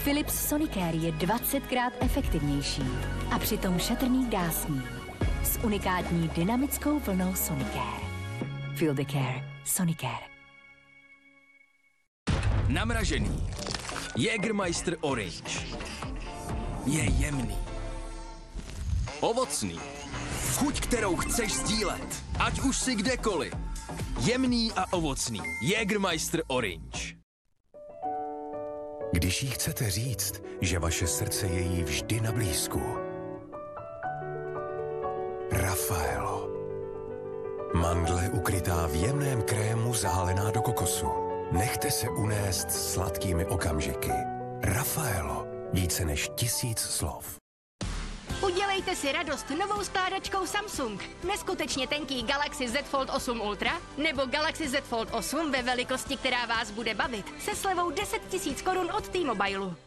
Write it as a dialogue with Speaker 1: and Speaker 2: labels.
Speaker 1: Philips Sonicare je 20krát efektivnější a přitom šetrný dásní. S unikátní dynamickou vlnou Sonicare. Feel the care. Sonicare.
Speaker 2: Namražený. Jägermeister Orange. Je jemný. Ovocný. Chuť, kterou chceš sdílet. Ať už si kdekoliv. Jemný a ovocný. Jägermeister Orange.
Speaker 3: Když jí chcete říct, že vaše srdce je jí vždy na blízku. Raffaello. Mandle ukrytá v jemném krému zahalená do kokosu. Nechte se unést sladkými okamžiky. Raffaello. Více než 1000 slov.
Speaker 4: Udělejte si radost novou skládačkou Samsung. Neskutečně tenký Galaxy Z Fold 8 Ultra nebo Galaxy Z Fold 8 ve velikosti, která vás bude bavit. Se slevou 10 000 korun od T-Mobilu.